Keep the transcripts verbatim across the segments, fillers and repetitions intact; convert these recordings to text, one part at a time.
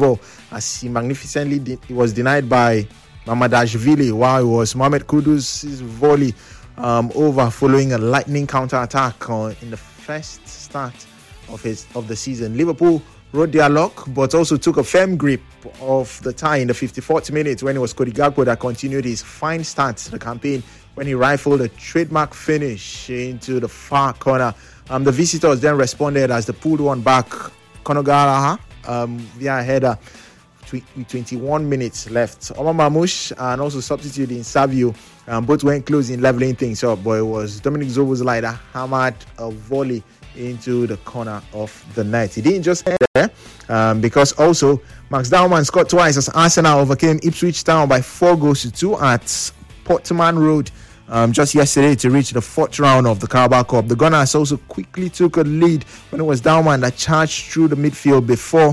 ball as he magnificently de- he was denied by Mamadashvili, while it was Mohamed Kudus' volley um, over following a lightning counter-attack uh, in the first start of his of the season. Liverpool rode their luck, but also took a firm grip of the tie in the fifty-fourth minute when it was Cody Gakpo that continued his fine start to the campaign when he rifled a trademark finish into the far corner. Um, the visitors then responded as they pulled one back. Conor Gallagher um, via a header with twenty-one minutes left. Omar Mamouche and also substituting Savio um, both went close in leveling things up, but it was Dominic Szoboszlai that hammered a volley into the corner of the net. He didn't just head there um, because also Max Daumann scored twice as Arsenal overcame Ipswich Town by four goals to two at Portman Road um, just yesterday to reach the fourth round of the Carabao Cup. The Gunners also quickly took a lead when it was Daumann that charged through the midfield before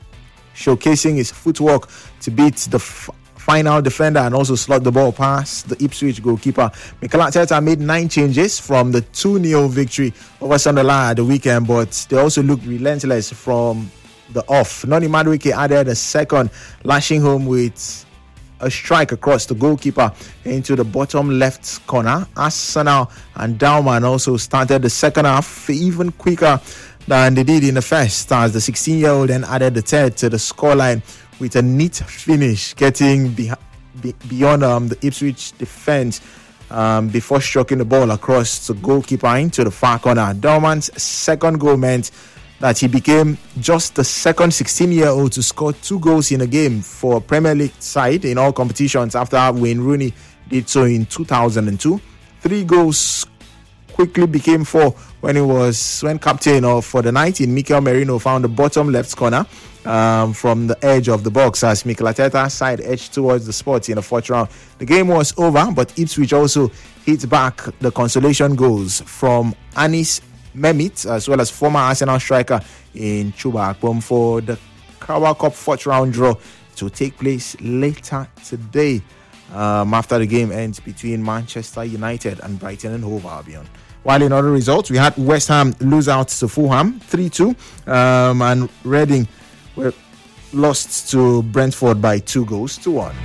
showcasing his footwork to beat the f- final defender and also slot the ball past the Ipswich goalkeeper. Mikel Arteta made nine changes from the two nil victory over Sunderland at the weekend, but they also looked relentless from the off. Noni Madueke added a second, lashing home with a strike across the goalkeeper into the bottom left corner. Arsenal and Daumann also started the second half even quicker than they did in the first, as the sixteen-year-old then added the third to the scoreline with a neat finish, getting be- be- beyond um, the Ipswich defense um, before striking the ball across the goalkeeper into the far corner. Daumann's second goal meant that he became just the second sixteen-year-old to score two goals in a game for a Premier League side in all competitions after Wayne Rooney did so in two thousand two. Three goals quickly became four when it was when captain of for the nineteen Mikel Merino found the bottom left corner um, from the edge of the box as Mikel Arteta's side edged towards the spot in the fourth round. The game was over, but Ipswich also hit back the consolation goals from Anis Mehmet as well as former Arsenal striker in Chuba Akpom for the Carabao Cup fourth round draw to take place later today um, after the game ends between Manchester United and Brighton and Hove Albion. While in other results, we had West Ham lose out to Fulham three two um, and Reading were lost to Brentford by two goals to one.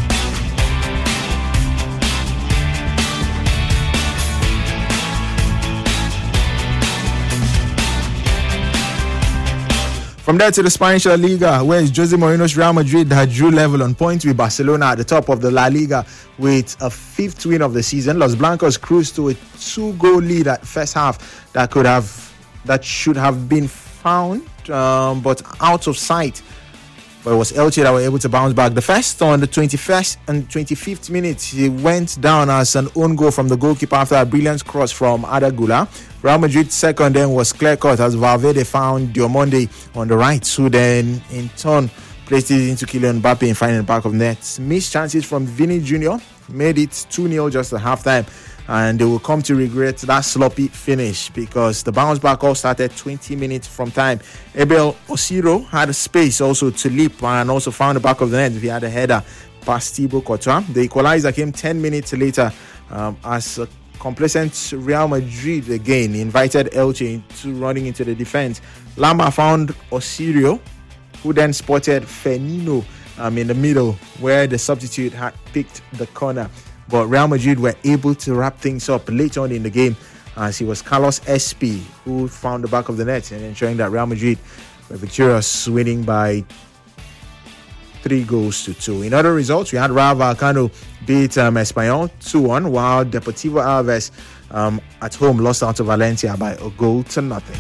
From there to the Spanish La Liga, where it's Jose Mourinho's Real Madrid that drew level on points with Barcelona at the top of the La Liga with a fifth win of the season. Los Blancos cruised to a two-goal lead at first half that could have, that should have been found, um, but out of sight. But it was Elche that were able to bounce back. The first on the twenty-first and twenty-fifth minute, he went down as an own goal from the goalkeeper after a brilliant cross from Ada Gula. Real Madrid's second then was clear-cut as Valverde found Diomande on the right, who then in turn placed it into Kylian Mbappe and finding the back of net. Missed chances from Vini Junior made it two nil just at halftime, and they will come to regret that sloppy finish because the bounce back all started twenty minutes from time. Abel Osiro had a space also to leap and also found the back of the net via the header past Thibaut Courtois. The equalizer came ten minutes later um, as a complacent Real Madrid again invited Elche into running into the defense. Lama found Osirio, who then spotted Fernino um, in the middle where the substitute had picked the corner. But Real Madrid were able to wrap things up late on in the game as it was Carlos S P who found the back of the net and ensuring that Real Madrid were victorious, winning by three goals to two. In other results, we had Rayo Vallecano beat um, Espanyol two one, while Deportivo Alaves um, at home lost out to Valencia by a goal to nothing.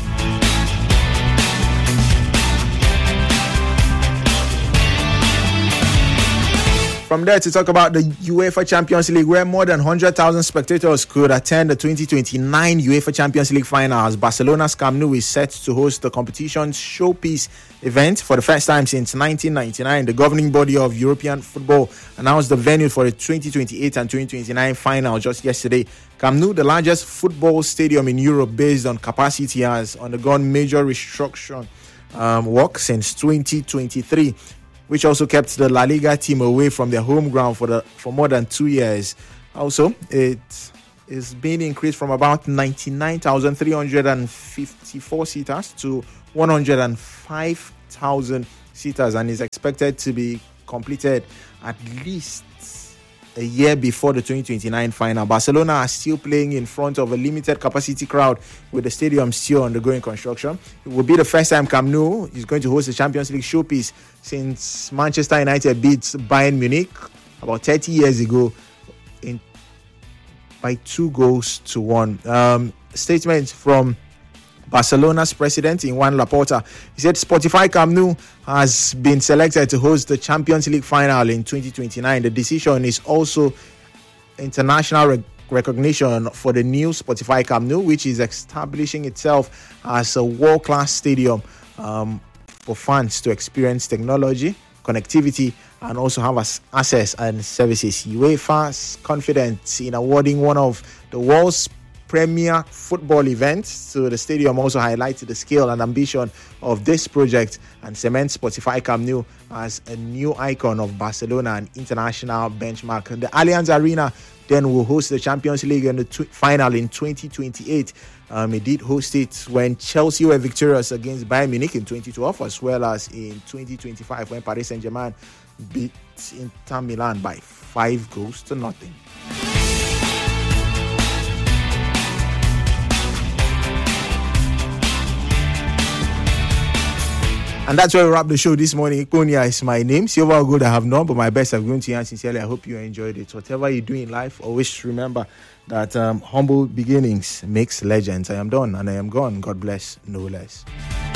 From there to talk about the UEFA Champions League, where more than one hundred thousand spectators could attend the twenty twenty-nine UEFA Champions League finals. Barcelona's Camp Nou is set to host the competition's showpiece event for the first time since nineteen ninety-nine. The governing body of European football announced the venue for the twenty twenty-eight and twenty twenty-nine final just yesterday. Camp Nou, the largest football stadium in Europe based on capacity, has undergone major restructuring um, work since twenty twenty-three. Which also kept the La Liga team away from their home ground for the for more than two years. Also, it is being increased from about ninety-nine thousand three hundred fifty-four seaters to one hundred five thousand sitters and is expected to be completed at least a year before the twenty twenty-nine final. Barcelona are still playing in front of a limited capacity crowd with the stadium still undergoing construction. It will be the first time Camp Nou is going to host the Champions League showpiece since Manchester United beat Bayern Munich about thirty years ago in by two goals to one. Um, statement from Barcelona's president, Joan Laporta. He said Spotify Camp Nou has been selected to host the Champions League final in twenty twenty-nine. The decision is also international rec- recognition for the new Spotify Camp Nou, which is establishing itself as a world-class stadium um, for fans to experience technology, connectivity, and also have as access and services. UEFA is confident in awarding one of the world's premier football event. So the stadium also highlighted the scale and ambition of this project and cements Spotify Camp Nou as a new icon of Barcelona and international benchmark. The Allianz Arena then will host the Champions League in the tw- final in twenty twenty-eight. Um, it did host it when Chelsea were victorious against Bayern Munich in twenty twelve, as well as in twenty twenty-five when Paris Saint-Germain beat Inter Milan by five goals to nothing. And that's where we wrap the show this morning. Konya is my name. Silver or gold I have none, but my best I've given to you, and sincerely I hope you enjoyed it. Whatever you do in life, always remember that um, humble beginnings makes legends. I am done and I am gone. God bless, no less.